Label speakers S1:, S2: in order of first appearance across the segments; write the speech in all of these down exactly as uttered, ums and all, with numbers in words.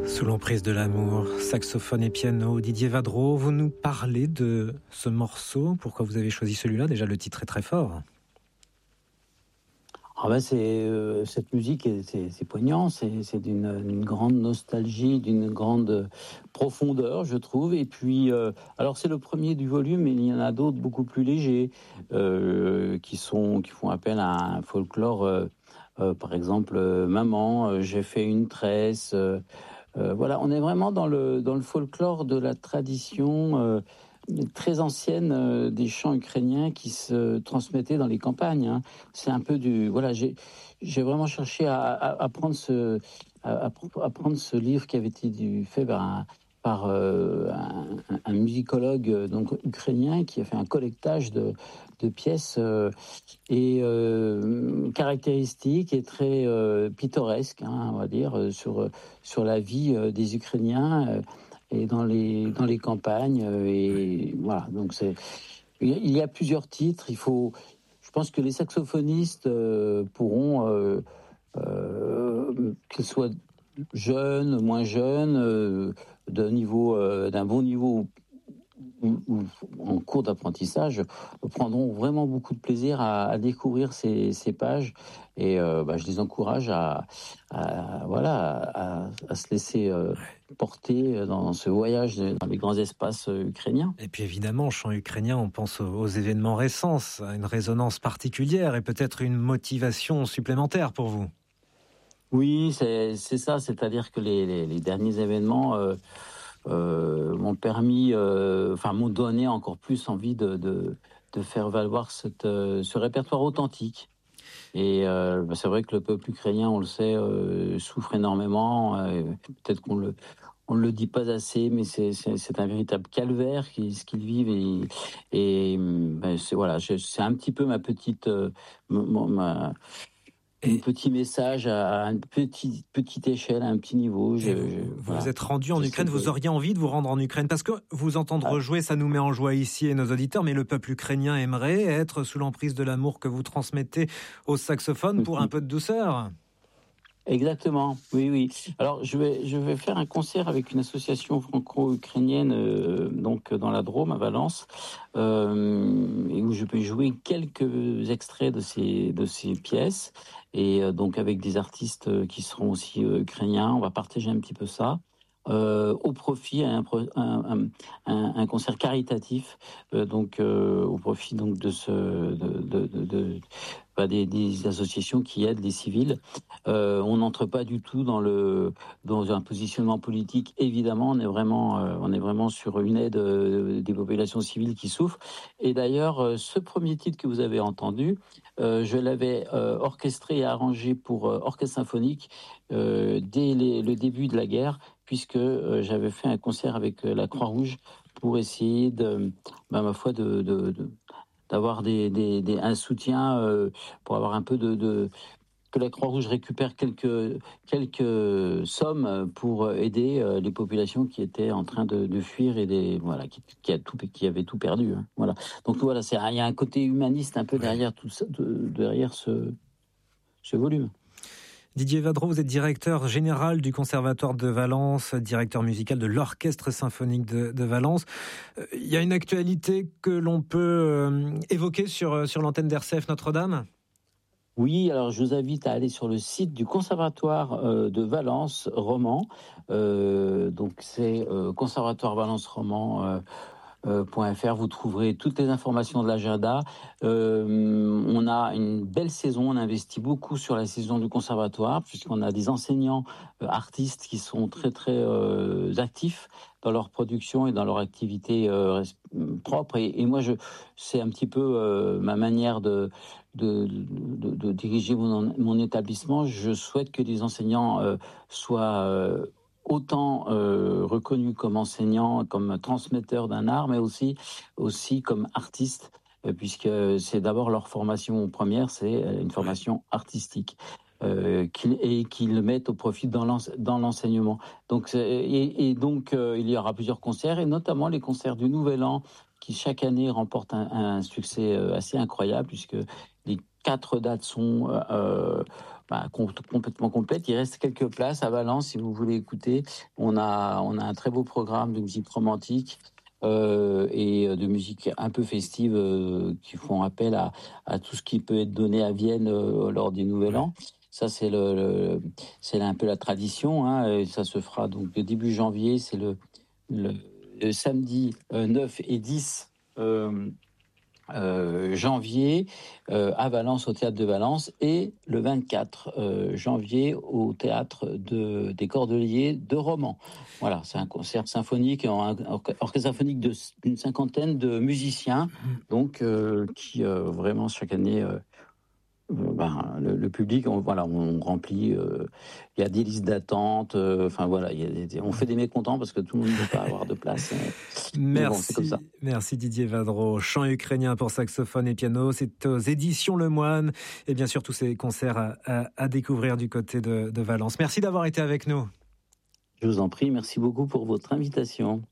S1: Sous l'emprise de l'amour, saxophone et piano, Didier Vadreau, vous nous parlez de ce morceau. Pourquoi vous avez choisi celui-là? Déjà, le titre est très fort.
S2: Ah ben c'est, euh, cette musique, est, c'est, c'est poignant, c'est, c'est d'une, d'une grande nostalgie, d'une grande profondeur, je trouve. Et puis, euh, alors c'est le premier du volume, mais il y en a d'autres beaucoup plus légers, euh, qui, sont, qui font appel à un folklore, euh, euh, par exemple, euh, Maman, euh, j'ai fait une tresse. Euh, euh, voilà, on est vraiment dans le, dans le folklore de la tradition euh, très ancienne euh, des chants ukrainiens qui se transmettaient dans les campagnes. Hein. C'est un peu du... Voilà, j'ai, j'ai vraiment cherché à, à, à prendre ce, à, à prendre ce livre qui avait été du, fait par un, par euh, un, un musicologue euh, donc ukrainien qui a fait un collectage de, de pièces euh, et euh, caractéristiques et très euh, pittoresques, hein, on va dire, euh, sur sur la vie euh, des Ukrainiens euh, et dans les dans les campagnes euh, et voilà. Donc c'est il y a plusieurs titres. Il faut, je pense que les saxophonistes euh, pourront euh, euh, qu'ils soient jeunes, moins jeunes, euh, d'un niveau, euh, d'un bon niveau ou, ou en cours d'apprentissage, prendront vraiment beaucoup de plaisir à, à découvrir ces, ces pages et euh, bah, je les encourage à, à voilà à, à se laisser euh, porter dans ce voyage dans les grands espaces euh, ukrainiens.
S1: Et puis évidemment, chant ukrainien, on pense aux, aux événements récents, ça a une résonance particulière et peut-être une motivation supplémentaire pour vous.
S2: Oui, c'est, c'est ça, c'est-à-dire que les, les, les derniers événements euh, euh, m'ont permis, euh, enfin m'ont donné encore plus envie de, de, de faire valoir cette, euh, ce répertoire authentique. Et euh, bah c'est vrai que le peuple ukrainien, on le sait, euh, souffre énormément. Euh, peut-être qu'on le on le dit pas assez, mais c'est, c'est, c'est un véritable calvaire qui, ce qu'ils vivent. Et, et ben c'est voilà, je, c'est un petit peu ma petite, euh, ma, ma un petit message à une petite, petite échelle, à un petit niveau. Je,
S1: vous,
S2: je,
S1: vous
S2: voilà.
S1: vous êtes rendu en Ukraine,
S2: de...
S1: vous auriez envie de vous rendre en Ukraine, parce que vous entendre ah. jouer, ça nous met en joie ici et nos auditeurs, mais le peuple ukrainien aimerait être sous l'emprise de l'amour que vous transmettez au saxophone pour un peu de douceur.
S2: Exactement, oui, oui. Alors, je vais, je vais faire un concert avec une association franco-ukrainienne, euh, donc dans la Drôme, à Valence, euh, et où je peux jouer quelques extraits de ces, de ces pièces, et euh, donc avec des artistes qui seront aussi euh, ukrainiens. On va partager un petit peu ça. Euh, au profit un, un, un, un concert caritatif, euh, donc euh, au profit donc de ce de, de, de, de bah, des, des associations qui aident les civils. Euh, on n'entre pas du tout dans le dans un positionnement politique. Évidemment, on est vraiment euh, on est vraiment sur une aide euh, des populations civiles qui souffrent. Et d'ailleurs, euh, ce premier titre que vous avez entendu, euh, je l'avais euh, orchestré et arrangé pour euh, orchestre symphonique euh, dès les, le début de la guerre, puisque euh, j'avais fait un concert avec euh, la Croix-Rouge pour essayer de, bah, ma foi, de, de, de d'avoir des, des, des, un soutien euh, pour avoir un peu de, de que la Croix-Rouge récupère quelques quelques sommes pour aider euh, les populations qui étaient en train de, de fuir et des voilà qui, qui a tout qui avaient tout perdu. Hein, voilà. Donc voilà, c'est il y a un côté humaniste un peu derrière tout ça, de, derrière ce ce volume.
S1: Didier Vadreau, vous êtes directeur général du Conservatoire de Valence, directeur musical de l'Orchestre symphonique de, de Valence. Il y a une actualité que l'on peut évoquer sur, sur l'antenne d'R C F Notre-Dame ?
S2: Oui, alors je vous invite à aller sur le site du Conservatoire euh, de Valence Roman. Euh, donc c'est euh, Conservatoire Valence Roman. Euh, Euh, .fr, vous trouverez toutes les informations de l'agenda. Euh, on a une belle saison, on investit beaucoup sur la saison du conservatoire, puisqu'on a des enseignants euh, artistes qui sont très très euh, actifs dans leur production et dans leur activité euh, propre. Et, et moi, je, c'est un petit peu euh, ma manière de, de, de, de diriger mon, mon établissement. Je souhaite que les enseignants euh, soient euh, autant euh, reconnus comme enseignants, comme transmetteurs d'un art, mais aussi aussi comme artistes, euh, puisque c'est d'abord leur formation première, c'est une formation artistique. Euh, qu'ils, et qu'ils le mettent au profit dans, l'ense- dans l'enseignement. Donc, et, et donc, euh, il y aura plusieurs concerts, et notamment les concerts du Nouvel An, qui chaque année remportent un, un succès assez incroyable, puisque les quatre dates sont euh, bah, com- complètement complète. Il reste quelques places à Valence si vous voulez écouter. On a, on a un très beau programme de musique romantique euh, et de musique un peu festive euh, qui font appel à, à tout ce qui peut être donné à Vienne euh, lors du Nouvel An. Ça, c'est, le, le, c'est un peu la tradition. Hein, et ça se fera donc le début janvier. C'est le, le, le samedi euh, neuf et dix euh, euh, janvier euh, à Valence, au Théâtre de Valence, et le vingt-quatre euh, janvier au Théâtre de, des Cordeliers de Romans. Voilà, c'est un concert symphonique, un, un orchestre symphonique de, d'une cinquantaine de musiciens, donc euh, qui euh, vraiment chaque année... Euh, Ben, le, le public, on, voilà, on remplit. Il euh, y a des listes d'attente. Enfin euh, voilà, y a des, on fait des mécontents parce que tout le monde ne peut pas avoir de place.
S1: Merci,
S2: bon, c'est comme ça.
S1: Merci Didier Vadreau. Chant ukrainien pour saxophone et piano. C'est aux éditions Le Moine et bien sûr tous ces concerts à, à, à découvrir du côté de, de Valence. Merci d'avoir été avec nous.
S2: Je vous en prie. Merci beaucoup pour votre invitation.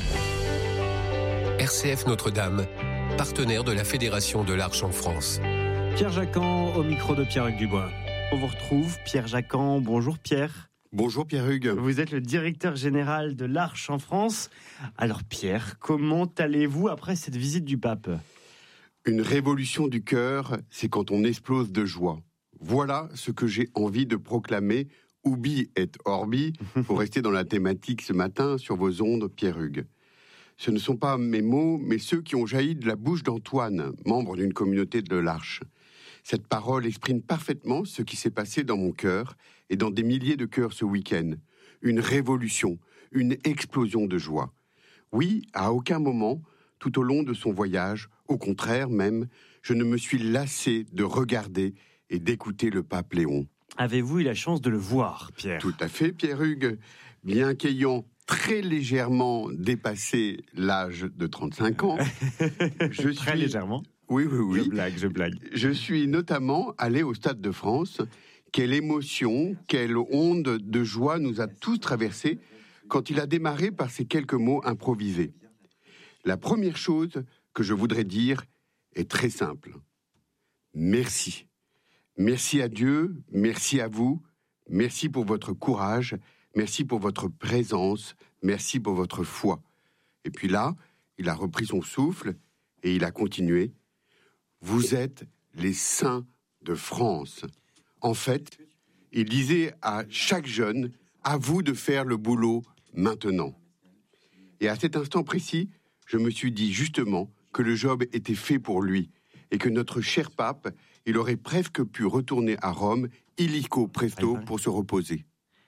S3: R C F Notre-Dame, partenaire de la Fédération de l'Arche en France.
S1: Pierre Jacquan au micro de Pierre-Hugues Dubois.
S4: On vous retrouve, Pierre Jacquan. Bonjour Pierre.
S5: Bonjour Pierre-Hugues.
S4: Vous êtes le directeur général de l'Arche en France. Alors Pierre, comment allez-vous après cette visite du pape ?
S5: Une révolution du cœur, c'est quand on explose de joie. Voilà ce que j'ai envie de proclamer, ubi et orbi, pour rester dans la thématique ce matin sur vos ondes, Pierre-Hugues. Ce ne sont pas mes mots, mais ceux qui ont jailli de la bouche d'Antoine, membre d'une communauté de l'Arche. Cette parole exprime parfaitement ce qui s'est passé dans mon cœur et dans des milliers de cœurs ce week-end. Une révolution, une explosion de joie. Oui, à aucun moment, tout au long de son voyage, au contraire même, je ne me suis lassé de regarder et d'écouter le pape Léon.
S4: Avez-vous eu la chance de le voir, Pierre ?
S5: Tout à fait, Pierre-Hugues. Bien qu'ayant très légèrement dépassé l'âge de trente-cinq ans, je suis...
S4: Très légèrement ?
S5: Oui, oui, oui.
S4: Je blague, je blague.
S5: Je suis notamment allé au Stade de France. Quelle émotion, quelle onde de joie nous a tous traversés quand il a démarré par ces quelques mots improvisés. La première chose que je voudrais dire est très simple. Merci. Merci à Dieu, merci à vous, merci pour votre courage, merci pour votre présence, merci pour votre foi. Et puis là, il a repris son souffle et il a continué. Vous êtes les saints de France. En fait, il disait à chaque jeune, à vous de faire le boulot maintenant. Et à cet instant précis, je me suis dit justement que le job était fait pour lui et que notre cher pape, il aurait presque pu retourner à Rome, illico presto, pour se reposer.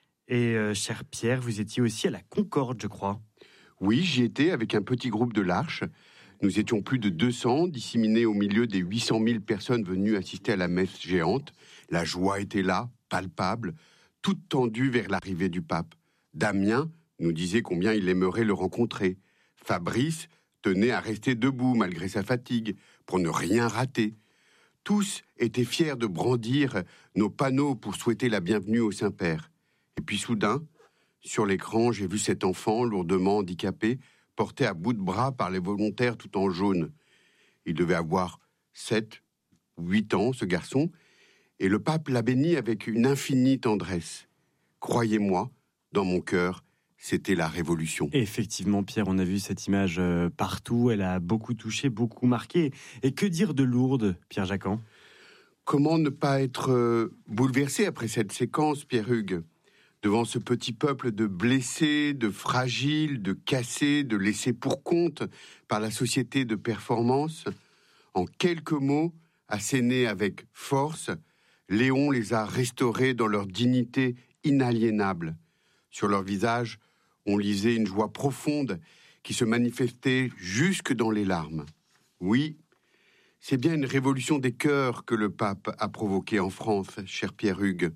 S4: Et euh, cher Pierre, vous étiez aussi à la Concorde, je crois.
S5: Oui, j'y étais avec un petit groupe de l'Arche. Nous étions plus de deux cents, disséminés au milieu des huit cent mille personnes venues assister à la messe géante. La joie était là, palpable, toute tendue vers l'arrivée du pape. Damien nous disait combien il aimerait le rencontrer. Fabrice tenait à rester debout malgré sa fatigue, pour ne rien rater. Tous étaient fiers de brandir nos panneaux pour souhaiter la bienvenue au Saint-Père. Et puis soudain, sur l'écran, j'ai vu cet enfant lourdement handicapé, porté à bout de bras par les volontaires tout en jaune. Il devait avoir sept ou huit ans, ce garçon, et le pape l'a béni avec une infinie tendresse. Croyez-moi, dans mon cœur, c'était la révolution.
S4: Et effectivement, Pierre, on a vu cette image partout, elle a beaucoup touché, beaucoup marqué. Et que dire de Lourdes, Pierre Jacquan ?
S5: Comment ne pas être euh, bouleversé après cette séquence, Pierre-Hugues ? Devant ce petit peuple de blessés, de fragiles, de cassés, de laissés pour compte par la société de performance, en quelques mots, assénés avec force, Léon les a restaurés dans leur dignité inaliénable. Sur leur visage, on lisait une joie profonde qui se manifestait jusque dans les larmes. Oui, c'est bien une révolution des cœurs que le pape a provoquée en France, cher Pierre-Hugues.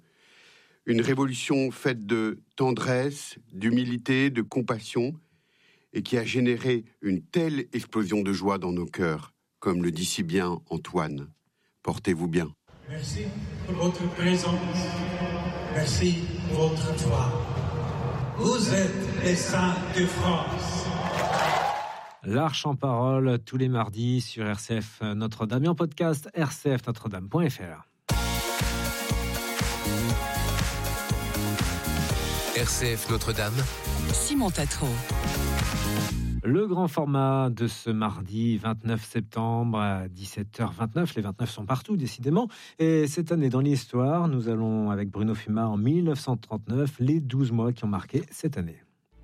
S5: Une révolution faite de tendresse, d'humilité, de compassion, et qui a généré une telle explosion de joie dans nos cœurs, comme le dit si bien Antoine. Portez-vous bien.
S6: Merci pour votre présence. Merci pour votre foi. Vous êtes les saints de France.
S1: L'Arche en parole, tous les mardis sur R C F Notre-Dame et en podcast r c f notre dame point f r.
S3: R C F Notre-Dame.
S7: Simon Tatro.
S1: Le grand format de ce mardi vingt-neuf septembre à dix-sept heures vingt-neuf. Les vingt-neuf sont partout, décidément. Et cette année dans l'histoire, nous allons avec Bruno Fuma en mille neuf cent trente-neuf, les douze mois qui ont marqué cette année.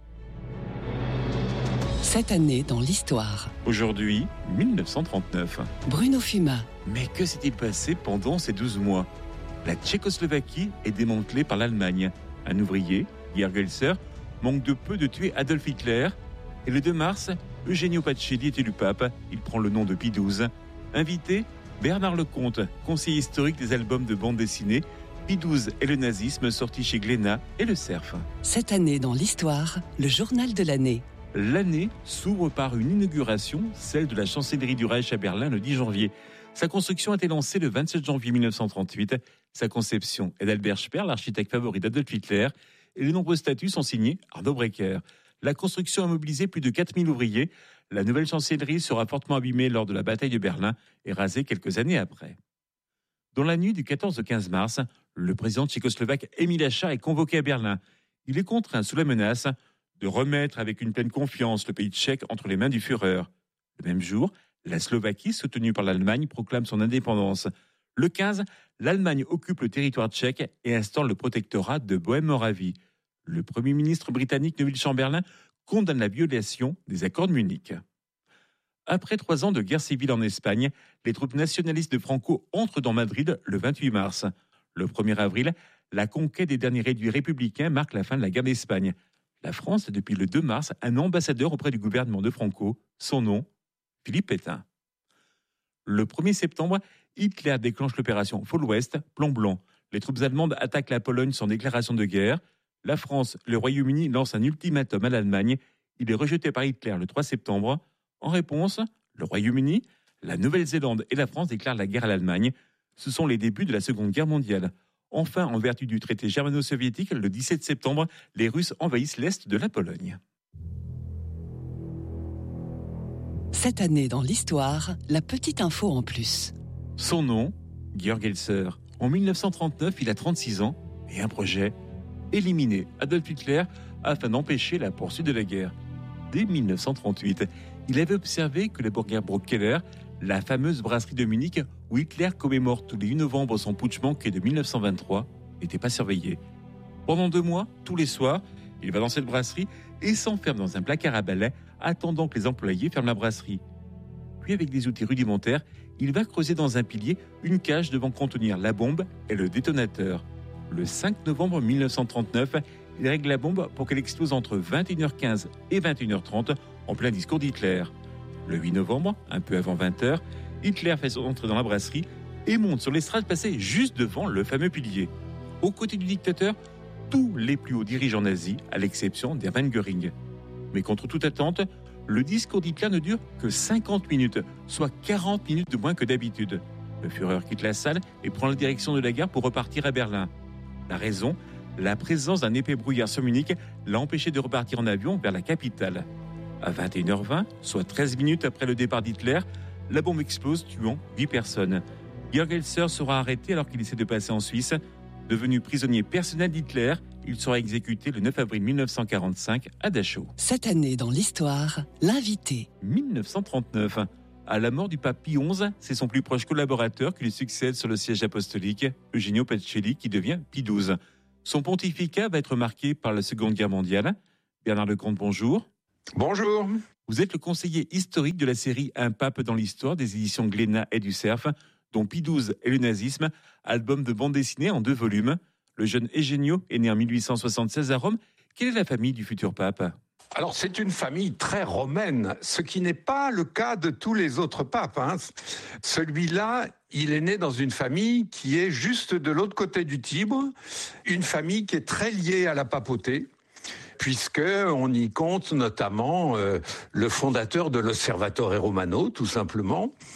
S7: Cette année dans l'histoire.
S8: Aujourd'hui, mille neuf cent trente-neuf.
S7: Bruno Fuma.
S8: Mais que s'est-il passé pendant ces douze mois ? La Tchécoslovaquie est démantelée par l'Allemagne. Un ouvrier, Georg Elser, manque de peu de tuer Adolf Hitler. Et le deux mars, Eugenio Pacelli est élu pape. Il prend le nom de Pie douze. Invité, Bernard Lecomte, conseiller historique des albums de bande dessinée, Pie douze et le nazisme, sorti chez Glénat et le Cerf.
S7: Cette année dans l'histoire, le journal de l'année.
S8: L'année s'ouvre par une inauguration, celle de la chancellerie du Reich à Berlin le dix janvier. Sa construction a été lancée le vingt-sept janvier mille neuf cent trente-huit. Sa conception est d'Albert Speer, l'architecte favori d'Adolf Hitler. Et les nombreux statuts sont signés Arno Breker. La construction a mobilisé plus de quatre mille ouvriers. La nouvelle chancellerie sera fortement abîmée lors de la bataille de Berlin et rasée quelques années après. Dans la nuit du quatorze au quinze mars, le président tchécoslovaque Émile Hácha est convoqué à Berlin. Il est contraint sous la menace de remettre avec une pleine confiance le pays tchèque entre les mains du Führer. Le même jour, la Slovaquie, soutenue par l'Allemagne, proclame son indépendance. Le quinze, l'Allemagne occupe le territoire tchèque et instaure le protectorat de Bohême-Moravie. Le Premier ministre britannique Neville Chamberlain condamne la violation des accords de Munich. Après trois ans de guerre civile en Espagne, les troupes nationalistes de Franco entrent dans Madrid le vingt-huit mars. Le premier avril, la conquête des derniers réduits républicains marque la fin de la guerre d'Espagne. La France a depuis le deux mars un ambassadeur auprès du gouvernement de Franco. Son nom, Philippe Pétain. Le premier septembre, Hitler déclenche l'opération Fall West, plan blanc. Les troupes allemandes attaquent la Pologne sans déclaration de guerre. La France, le Royaume-Uni lancent un ultimatum à l'Allemagne. Il est rejeté par Hitler le trois septembre. En réponse, le Royaume-Uni, la Nouvelle-Zélande et la France déclarent la guerre à l'Allemagne. Ce sont les débuts de la Seconde Guerre mondiale. Enfin, en vertu du traité germano-soviétique, le dix-sept septembre, les Russes envahissent l'est de la Pologne.
S7: Cette année dans l'histoire, la petite info en plus.
S8: Son nom, Georg Elser. En mille neuf cent trente-neuf, il a trente-six ans et un projet, éliminer Adolf Hitler afin d'empêcher la poursuite de la guerre. Dès mille neuf cent trente-huit, il avait observé que la Burgerbrook Keller, la fameuse brasserie de Munich où Hitler commémore tous les huit novembre son putsch manqué de mille neuf cent vingt-trois, n'était pas surveillée. Pendant deux mois, tous les soirs, il va dans cette brasserie et s'enferme dans un placard à balai, attendant que les employés ferment la brasserie. Puis, avec des outils rudimentaires, il va creuser dans un pilier une cage devant contenir la bombe et le détonateur. Le cinq novembre mille neuf cent trente-neuf, il règle la bombe pour qu'elle explose entre vingt et une heures quinze et vingt et une heures trente en plein discours d'Hitler. Le huit novembre, un peu avant vingt heures, Hitler fait son entrée dans la brasserie et monte sur l'estrade placée juste devant le fameux pilier. Aux côtés du dictateur, tous les plus hauts dirigeants nazis, à l'exception d'Hermann Göring. Mais contre toute attente, le discours d'Hitler ne dure que cinquante minutes, soit quarante minutes de moins que d'habitude. Le Führer quitte la salle et prend la direction de la gare pour repartir à Berlin. La raison, la présence d'un épais brouillard sur Munich l'a empêché de repartir en avion vers la capitale. À vingt et une heures vingt, soit treize minutes après le départ d'Hitler, la bombe explose, tuant huit personnes. Georg Elser sera arrêté alors qu'il essaie de passer en Suisse. Devenu prisonnier personnel d'Hitler, il sera exécuté le neuf avril mille neuf cent quarante-cinq à Dachau.
S7: Cette année dans l'histoire, l'invité.
S8: mille neuf cent trente-neuf. À la mort du pape Pie onze, c'est son plus proche collaborateur qui lui succède sur le siège apostolique, Eugenio Pacelli, qui devient Pie douze. Son pontificat va être marqué par la Seconde Guerre mondiale. Bernard Lecomte, bonjour.
S9: Bonjour.
S8: Vous êtes le conseiller historique de la série Un pape dans l'histoire des éditions Glénat et du Cerf, dont Pie douze et le nazisme, album de bande dessinée en deux volumes. Le jeune Eugenio est né en mille huit cent soixante-seize à Rome. Quelle est la famille du futur pape ?
S9: Alors, c'est une famille très romaine, ce qui n'est pas le cas de tous les autres papes. Hein. Celui-là, il est né dans une famille qui est juste de l'autre côté du Tibre, une famille qui est très liée à la papauté, puisqu'on y compte notamment euh, le fondateur de l'Osservatore Romano, tout simplement.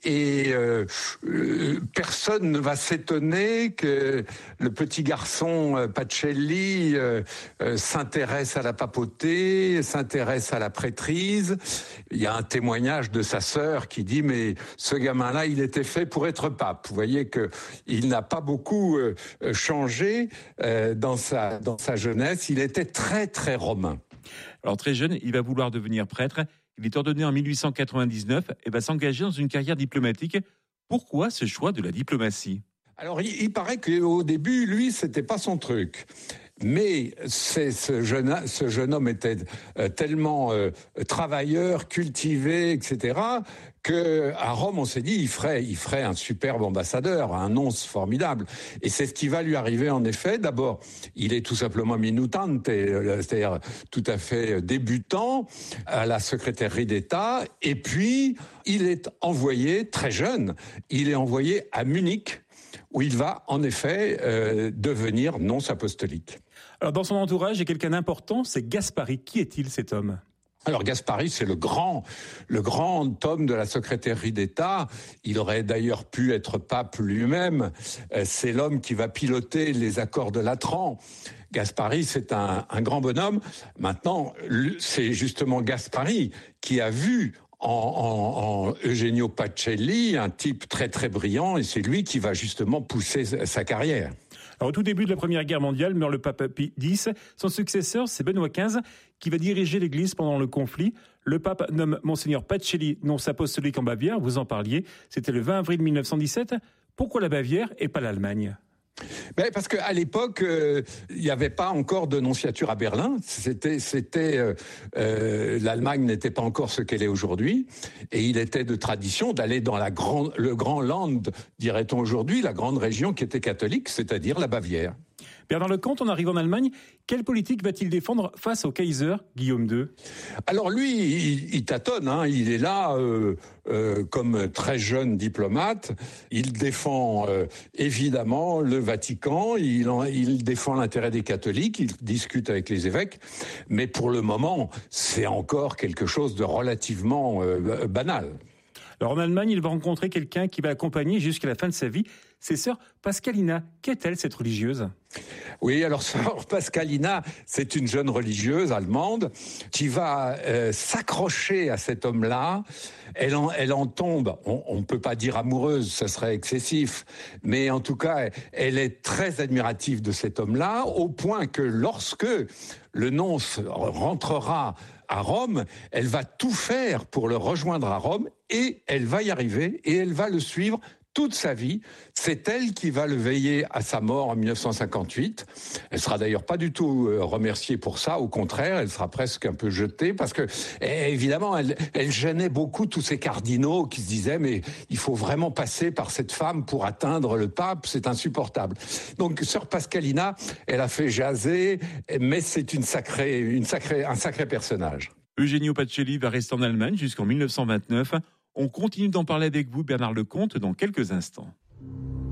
S9: Et euh, euh, personne ne va s'étonner que le petit garçon euh, Pacelli euh, euh, s'intéresse à la papauté, s'intéresse à la prêtrise. Il y a un témoignage de sa sœur qui dit « mais ce gamin-là, il était fait pour être pape ». Vous voyez qu'il n'a pas beaucoup euh, changé euh, dans sa, dans sa jeunesse. Il était très, très romain.
S8: Alors très jeune, il va vouloir devenir prêtre. Il est ordonné en mille huit cent quatre-vingt-dix-neuf et va s'engager dans une carrière diplomatique. Pourquoi ce choix de la diplomatie ?
S9: Alors, il, il paraît qu'au début, lui, c'était pas son truc. Mais c'est, ce, jeune, ce jeune homme était euh, tellement euh, travailleur, cultivé, et cetera, qu'à Rome, on s'est dit, il ferait, il ferait un superbe ambassadeur, un nonce formidable. Et c'est ce qui va lui arriver, en effet. D'abord, il est tout simplement minutante, c'est-à-dire tout à fait débutant à la secrétairerie d'État. Et puis, il est envoyé, très jeune, il est envoyé à Munich, où il va, en effet, euh, devenir nonce apostolique.
S10: Alors, dans son entourage, il y a quelqu'un d'important, c'est Gaspari. Qui est-il, cet homme ?
S9: Alors Gaspari, c'est le grand, le grand homme de la secrétairerie d'État. Il aurait d'ailleurs pu être pape lui-même. C'est l'homme qui va piloter les accords de Latran. Gaspari, c'est un, un grand bonhomme. Maintenant, c'est justement Gaspari qui a vu en, en, en Eugenio Pacelli un type très très brillant, et c'est lui qui va justement pousser sa carrière.
S10: Alors, au tout début de la Première Guerre mondiale, meurt le pape Pie X. Son successeur, c'est Benoît quinze, qui va diriger l'Église pendant le conflit. Le pape nomme Monseigneur Pacelli nonce apostolique en Bavière, vous en parliez. C'était le vingt avril mille neuf cent dix-sept. Pourquoi la Bavière et pas l'Allemagne ?
S9: Ben parce qu'à l'époque, euh, il n'y avait pas encore de nonciature à Berlin. C'était, c'était euh, euh, l'Allemagne n'était pas encore ce qu'elle est aujourd'hui, et il était de tradition d'aller dans la grande, le grand Land, dirait-on aujourd'hui, la grande région qui était catholique, c'est-à-dire la Bavière.
S10: Bernard Lecomte, on arrive en Allemagne. Quelle politique va-t-il défendre face au Kaiser Guillaume deux ?
S9: Alors lui, il, il tâtonne, hein. Il est là euh, euh, comme très jeune diplomate. Il défend euh, évidemment le Vatican, il, en, il défend l'intérêt des catholiques, il discute avec les évêques, mais pour le moment, c'est encore quelque chose de relativement euh, banal.
S10: Alors en Allemagne, il va rencontrer quelqu'un qui va l'accompagner jusqu'à la fin de sa vie. C'est sœur Pascalina. Qu'est-elle, cette religieuse ?
S9: Oui, alors sœur Pascalina, c'est une jeune religieuse allemande qui va euh, s'accrocher à cet homme-là. Elle en, elle en tombe, on ne peut pas dire amoureuse, ça serait excessif, mais en tout cas, elle est très admirative de cet homme-là, au point que lorsque le nonce rentrera à Rome, elle va tout faire pour le rejoindre à Rome, et elle va y arriver, et elle va le suivre toute sa vie. C'est elle qui va le veiller à sa mort en mille neuf cent cinquante-huit. Elle sera d'ailleurs pas du tout remerciée pour ça, au contraire, elle sera presque un peu jetée, parce que évidemment, elle, elle gênait beaucoup tous ces cardinaux qui se disaient mais il faut vraiment passer par cette femme pour atteindre le pape, c'est insupportable. Donc sœur Pascalina, elle a fait jaser, mais c'est une sacrée, une sacrée, un sacré personnage.
S8: Eugenio Pacelli va rester en Allemagne jusqu'en mille neuf cent vingt-neuf. On continue d'en parler avec vous, Bernard Lecomte, dans quelques instants.